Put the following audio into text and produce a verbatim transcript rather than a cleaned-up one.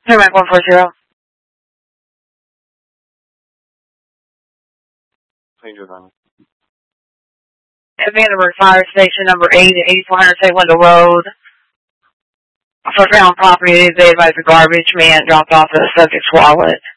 Hey, Mike one four zero. At Vandenberg Fire Station number eight at eighty-four hundred St. Wendell Road. For found property, they advised the garbage man dropped off the subject's wallet.